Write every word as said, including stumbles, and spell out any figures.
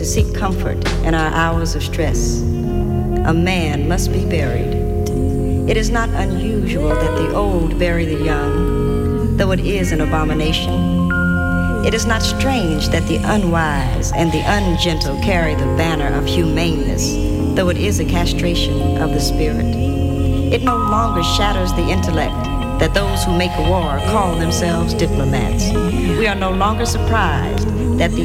to seek comfort in our hours of stress. A man must be buried. It is not unusual that the old bury the young, though it is an abomination. It is not strange that the unwise and the ungentle carry the banner of humaneness, though it is a castration of the spirit. It no longer shatters the intellect that those who make war call themselves diplomats. We are no longer surprised that the